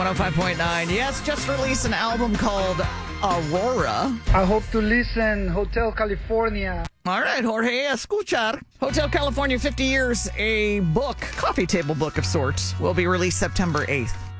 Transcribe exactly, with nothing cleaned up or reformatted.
one oh five point nine. Yes, just released an album called Aurora. I hope to listen Hotel California. All right, Jorge, escuchar. Hotel California fifty years, a book, coffee table book of sorts, will be released September eighth.